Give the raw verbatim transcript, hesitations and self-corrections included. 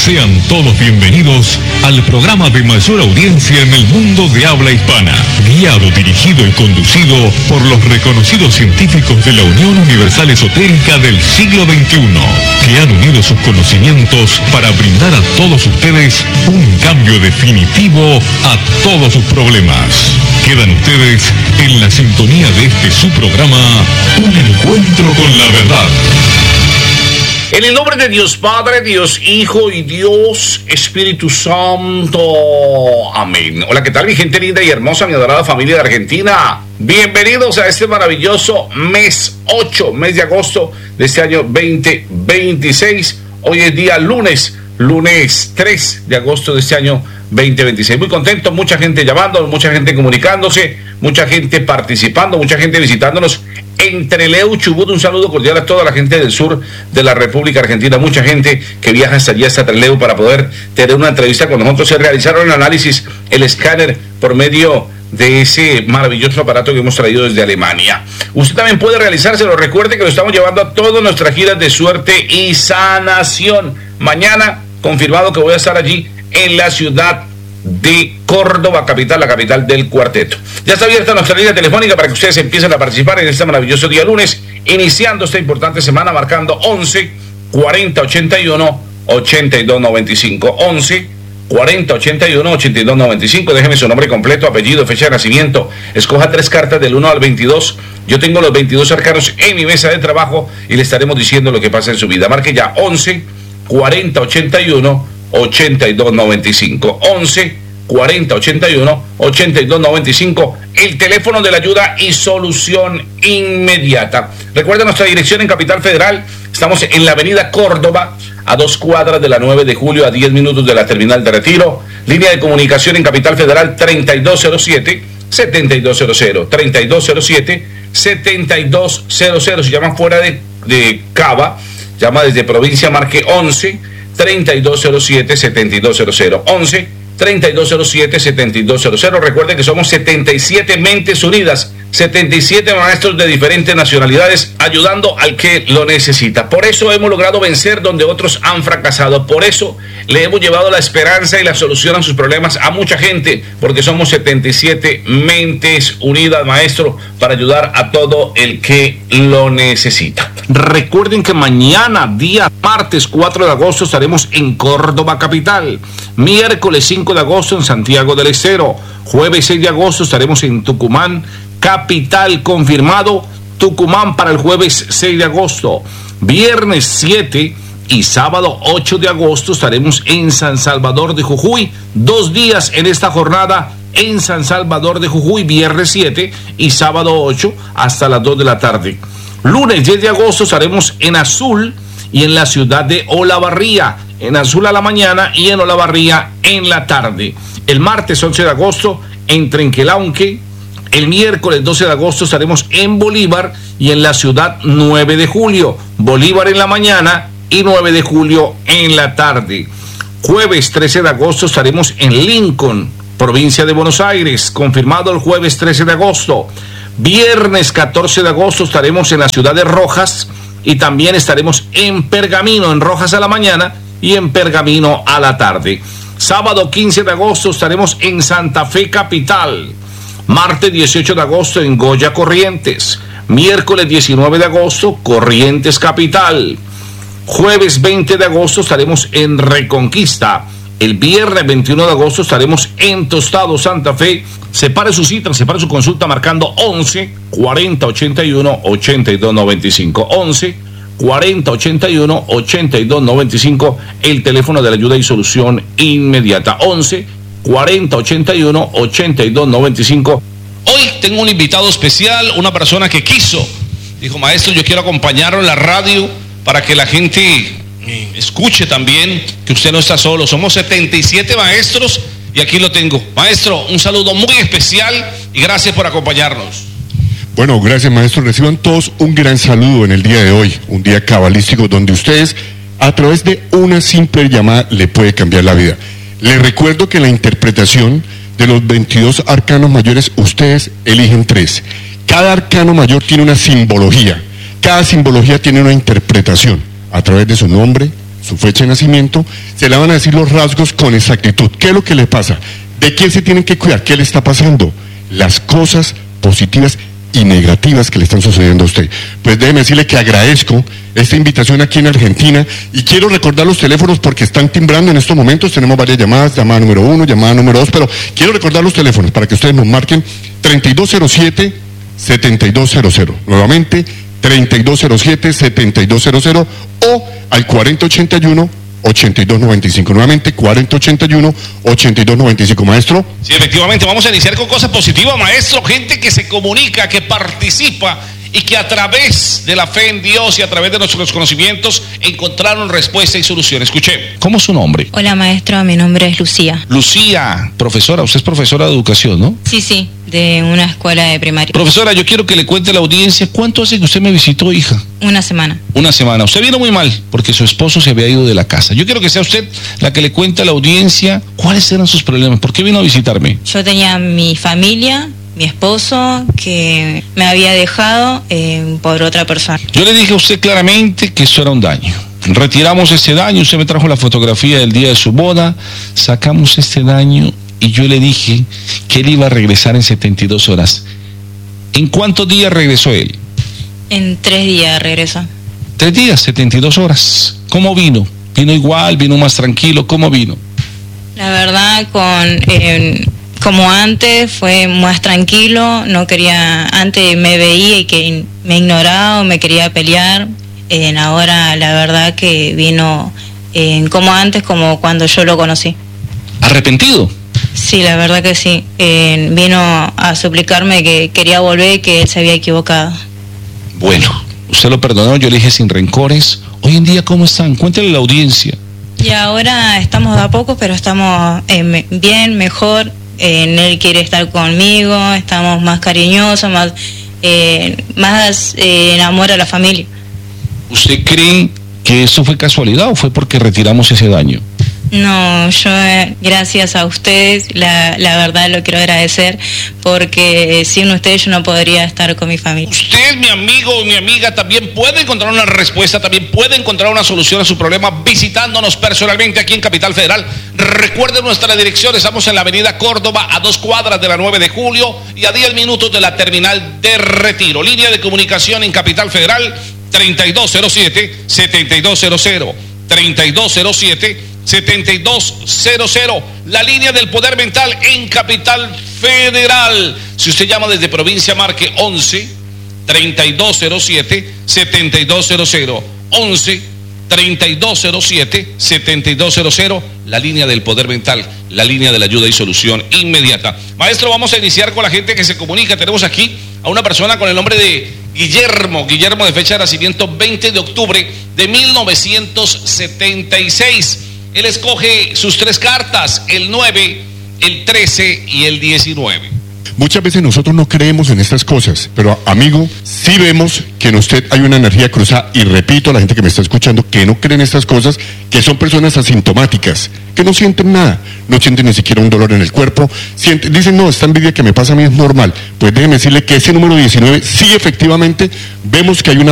Sean todos bienvenidos al programa de mayor audiencia en el mundo de habla hispana, guiado, dirigido y conducido por los reconocidos científicos de la Unión Universal Esotérica del siglo veintiuno, que han unido sus conocimientos para brindar a todos ustedes un cambio definitivo a todos sus problemas. Quedan ustedes en la sintonía de este su programa, Un Encuentro con la Verdad. En el nombre de Dios Padre, Dios Hijo y Dios Espíritu Santo. Amén. Hola, ¿qué tal, mi gente linda y hermosa, mi adorada familia de Argentina? Bienvenidos a este maravilloso mes ocho, mes de agosto de este año veinte veintiséis. Hoy es día lunes, lunes tres de agosto de este año veinte veintiséis. Muy contento, mucha gente llamando, mucha gente comunicándose, mucha gente participando, mucha gente visitándonos en Trelew, Chubut. Un saludo cordial a toda la gente del sur de la República Argentina, mucha gente que viaja hasta allí, hasta Trelew, para poder tener una entrevista con nosotros. Se realizaron el análisis, el escáner, por medio de ese maravilloso aparato que hemos traído desde Alemania. Usted también puede realizárselo. Recuerde que lo estamos llevando a todas nuestras giras de suerte y sanación. Mañana, confirmado que voy a estar allí en la ciudad de Córdoba, capital, la capital del cuarteto. Ya está abierta nuestra línea telefónica para que ustedes empiecen a participar en este maravilloso día lunes, iniciando esta importante semana, marcando once cuarenta ochenta y uno ochenta y dos noventa y cinco. once cuarenta ochenta y uno ochenta y dos noventa y cinco. Déjeme su nombre completo, apellido, fecha de nacimiento. Escoja tres cartas del uno al veintidós. Yo tengo los veintidós arcanos en mi mesa de trabajo y le estaremos diciendo lo que pasa en su vida. Marque ya once cuarenta ochenta y uno ochenta y dos noventa y cinco. once cuarenta ochenta y uno ochenta y dos noventa y cinco, el teléfono de la ayuda y solución inmediata. Recuerda nuestra dirección en Capital Federal. Estamos en la avenida Córdoba, a dos cuadras de la nueve de julio, a diez minutos de la terminal de Retiro. Línea de comunicación en Capital Federal treinta y dos cero siete setenta y dos cero cero, treinta y dos cero siete setenta y dos cero cero. Si llaman fuera de, de Cava, llama desde provincia, marque once treinta y dos cero siete setenta y dos cero cero. once treinta y dos cero siete setenta y dos cero cero. Recuerden que somos setenta y siete mentes unidas, setenta y siete maestros de diferentes nacionalidades, ayudando al que lo necesita. Por eso hemos logrado vencer donde otros han fracasado. Por eso le hemos llevado la esperanza y la solución a sus problemas a mucha gente, porque somos setenta y siete mentes unidas, maestro, para ayudar a todo el que lo necesita. Recuerden que mañana, día martes cuatro de agosto, estaremos en Córdoba capital. Miércoles cinco de agosto en Santiago del Estero. Jueves seis de agosto estaremos en Tucumán capital, confirmado Tucumán para el jueves seis de agosto. Viernes siete y sábado ocho de agosto estaremos en San Salvador de Jujuy. Dos días en esta jornada en San Salvador de Jujuy, viernes siete y sábado ocho hasta las dos de la tarde. Lunes diez de agosto estaremos en Azul y en la ciudad de Olavarría. En Azul a la mañana y en Olavarría en la tarde. El martes once de agosto en Trenquelauque. El miércoles doce de agosto estaremos en Bolívar y en la ciudad nueve de julio. Bolívar en la mañana y nueve de julio en la tarde. Jueves trece de agosto estaremos en Lincoln, provincia de Buenos Aires. Confirmado el jueves trece de agosto. Viernes catorce de agosto estaremos en la ciudad de Rojas y también estaremos en Pergamino, en Rojas a la mañana y en Pergamino a la tarde. Sábado quince de agosto estaremos en Santa Fe capital. Martes dieciocho de agosto en Goya Corrientes. Miércoles diecinueve de agosto Corrientes capital. Jueves veinte de agosto estaremos en Reconquista. El viernes veintiuno de agosto estaremos en Tostado Santa Fe. Separe su cita, separe su consulta marcando once cuarenta ochenta y uno ochenta y dos noventa y cinco. once cuarenta ochenta y uno ochenta y dos noventa y cinco, el teléfono de la ayuda y solución inmediata. once cuarenta ochenta y uno ochenta y dos noventa y cinco. Hoy tengo un invitado especial, una persona que quiso, dijo: maestro, yo quiero acompañarlo en la radio para que la gente escuche también que usted no está solo. Somos setenta y siete maestros y aquí lo tengo. Maestro, un saludo muy especial y gracias por acompañarnos. Bueno, gracias, maestro. Reciban todos un gran saludo en el día de hoy, un día cabalístico donde ustedes, a través de una simple llamada, le puede cambiar la vida. Les recuerdo que en la interpretación de los veintidós arcanos mayores, ustedes eligen tres. Cada arcano mayor tiene una simbología. Cada simbología tiene una interpretación a través de su nombre, su fecha de nacimiento, se le van a decir los rasgos con exactitud. ¿Qué es lo que le pasa? ¿De quién se tienen que cuidar? ¿Qué le está pasando? Las cosas positivas y negativas que le están sucediendo a usted. Pues déjeme decirle que agradezco esta invitación aquí en Argentina y quiero recordar los teléfonos porque están timbrando en estos momentos. Tenemos varias llamadas, llamada número uno, llamada número dos, pero quiero recordar los teléfonos para que ustedes nos marquen treinta y dos cero siete, setenta y dos cero cero. Nuevamente, treinta y dos cero siete, setenta y dos cero cero o al cuarenta ochenta y uno, ochenta y dos noventa y cinco. Nuevamente, cuarenta ochenta y uno, ochenta y dos noventa y cinco. Maestro. Sí, efectivamente, vamos a iniciar con cosas positivas, maestro. Gente que se comunica, que participa y que a través de la fe en Dios y a través de nuestros conocimientos encontraron respuesta y solución. Escuché. ¿Cómo es su nombre? Hola, maestro, mi nombre es Lucía. Lucía, profesora, usted es profesora de educación, ¿no? Sí, sí, de una escuela de primaria. Profesora, yo quiero que le cuente a la audiencia cuánto hace que usted me visitó, hija. Una semana. Una semana. Usted vino muy mal porque su esposo se había ido de la casa. Yo quiero que sea usted la que le cuente a la audiencia cuáles eran sus problemas. ¿Por qué vino a visitarme? Yo tenía mi familia, mi esposo, que me había dejado eh, por otra persona. Yo le dije a usted claramente que eso era un daño. Retiramos ese daño, usted me trajo la fotografía del día de su boda, sacamos este daño y yo le dije que él iba a regresar en setenta y dos horas. ¿En cuántos días regresó él? En tres días regresó. Tres días, setenta y dos horas. ¿Cómo vino? ¿Vino igual? ¿Vino más tranquilo? ¿Cómo vino? La verdad, con eh, como antes, fue más tranquilo. No quería, antes me veía y que me ignoraba o me quería pelear. Eh, ahora, la verdad que vino eh, como antes, como cuando yo lo conocí. ¿Arrepentido? Sí, la verdad que sí. Eh, vino a suplicarme que quería volver y que él se había equivocado. Bueno, usted lo perdonó, yo le dije sin rencores. Hoy en día, ¿cómo están? Cuéntale a la audiencia. Y ahora estamos de a poco, pero estamos eh, me, bien, mejor. Eh, él quiere estar conmigo, estamos más cariñosos, más, eh, más eh, en amor a la familia. ¿Usted cree que eso fue casualidad o fue porque retiramos ese daño? No, yo eh, gracias a ustedes, la, la verdad lo quiero agradecer, porque eh, sin ustedes yo no podría estar con mi familia. Usted, mi amigo o mi amiga, también puede encontrar una respuesta, también puede encontrar una solución a su problema visitándonos personalmente aquí en Capital Federal. Recuerden nuestra dirección, estamos en la avenida Córdoba, a dos cuadras de la nueve de julio y a diez minutos de la terminal de Retiro. Línea de comunicación en Capital Federal, treinta y dos cero siete, setenta y dos cero cero, treinta y dos cero siete, setenta y dos cero cero, la línea del poder mental en Capital Federal. Si usted llama desde provincia, marque once, treinta y dos cero siete, setenta y dos cero cero, once, treinta y dos cero siete, setenta y dos cero cero, la línea del poder mental, la línea de la ayuda y solución inmediata. Maestro, vamos a iniciar con la gente que se comunica. Tenemos aquí a una persona con el nombre de Guillermo, Guillermo de fecha de nacimiento veinte de octubre de mil novecientos setenta y seis. Él escoge sus tres cartas, el nueve, el trece y el diecinueve. Muchas veces nosotros no creemos en estas cosas, pero amigo, sí vemos que en usted hay una energía cruzada, y repito a la gente que me está escuchando que no creen en estas cosas, que son personas asintomáticas, que no sienten nada, no sienten ni siquiera un dolor en el cuerpo, sienten, dicen, no, esta envidia que me pasa a mí es normal. Pues déjeme decirle que ese número diecinueve, sí efectivamente, vemos que hay una